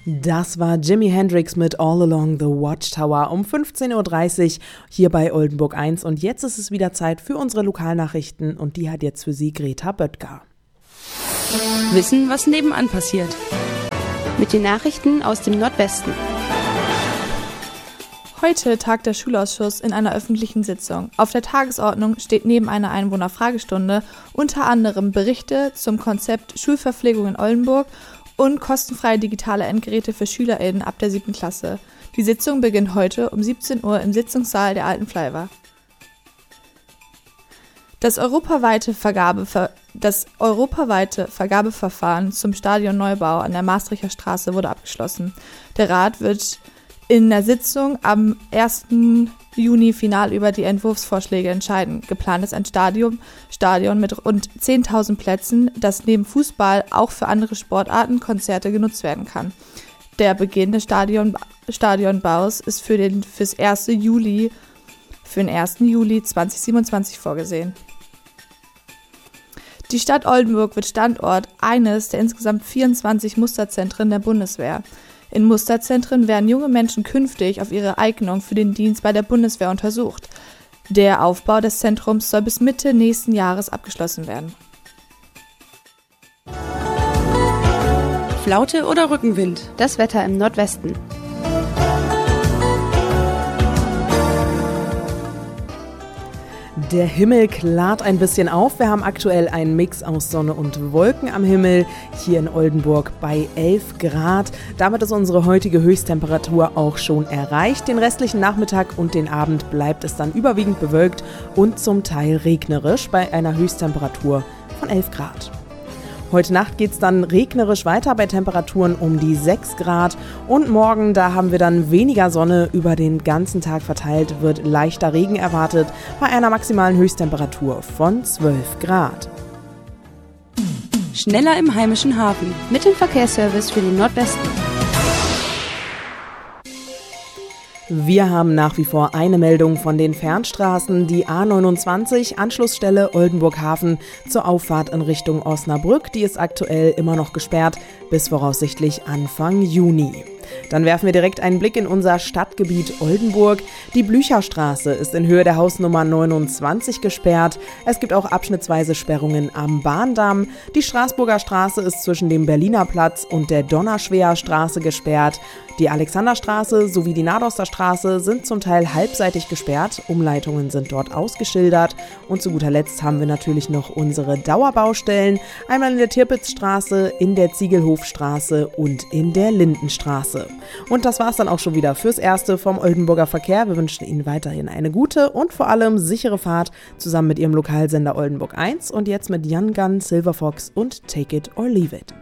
Das war Jimi Hendrix mit All Along the Watchtower um 15.30 Uhr hier bei Oldenburg 1. Und jetzt ist es wieder Zeit für unsere Lokalnachrichten und die hat jetzt für Sie Greta Böttger. Wissen, was nebenan passiert. Mit den Nachrichten aus dem Nordwesten. Heute tagt der Schulausschuss in einer öffentlichen Sitzung. Auf der Tagesordnung steht neben einer Einwohnerfragestunde unter anderem Berichte zum Konzept Schulverpflegung in Oldenburg und kostenfreie digitale Endgeräte für SchülerInnen ab der 7. Klasse. Die Sitzung beginnt heute um 17 Uhr im Sitzungssaal der Alten Flaiwer. Das europaweite Vergabeverfahren zum Stadionneubau an der Maastrichter Straße wurde abgeschlossen. Der Rat wird in der Sitzung am 1. Juni final über die Entwurfsvorschläge entscheiden. Geplant ist ein Stadion mit rund 10.000 Plätzen, das neben Fußball auch für andere Sportarten, Konzerte genutzt werden kann. Der Beginn des Stadionbaus ist für den 1. Juli 2027 vorgesehen. Die Stadt Oldenburg wird Standort eines der insgesamt 24 Musterzentren der Bundeswehr. In Musterzentren werden junge Menschen künftig auf ihre Eignung für den Dienst bei der Bundeswehr untersucht. Der Aufbau des Zentrums soll bis Mitte nächsten Jahres abgeschlossen werden. Flaute oder Rückenwind? Das Wetter im Nordwesten. Der Himmel klart ein bisschen auf. Wir haben aktuell einen Mix aus Sonne und Wolken am Himmel hier in Oldenburg bei 11 Grad. Damit ist unsere heutige Höchsttemperatur auch schon erreicht. Den restlichen Nachmittag und den Abend bleibt es dann überwiegend bewölkt und zum Teil regnerisch bei einer Höchsttemperatur von 11 Grad. Heute Nacht geht es dann regnerisch weiter bei Temperaturen um die 6 Grad und morgen, da haben wir dann weniger Sonne über den ganzen Tag verteilt, wird leichter Regen erwartet bei einer maximalen Höchsttemperatur von 12 Grad. Schneller im heimischen Hafen. Mit dem Verkehrsservice für den Nordwesten. Wir haben nach wie vor eine Meldung von den Fernstraßen, die A29, Anschlussstelle Oldenburg-Hafen zur Auffahrt in Richtung Osnabrück. Die ist aktuell immer noch gesperrt bis voraussichtlich Anfang Juni. Dann werfen wir direkt einen Blick in unser Stadtgebiet Oldenburg. Die Blücherstraße ist in Höhe der Hausnummer 29 gesperrt. Es gibt auch abschnittsweise Sperrungen am Bahndamm. Die Straßburger Straße ist zwischen dem Berliner Platz und der Donnerschweer Straße gesperrt. Die Alexanderstraße sowie die Nadoster Straße sind zum Teil halbseitig gesperrt. Umleitungen sind dort ausgeschildert. Und zu guter Letzt haben wir natürlich noch unsere Dauerbaustellen. Einmal in der Tirpitzstraße, in der Ziegelhofstraße und in der Lindenstraße. Und das war's dann auch schon wieder fürs Erste vom Oldenburger Verkehr. Wir wünschen Ihnen weiterhin eine gute und vor allem sichere Fahrt zusammen mit Ihrem Lokalsender Oldenburg 1 und jetzt mit Young Gun, Silver Fox und Take It or Leave It.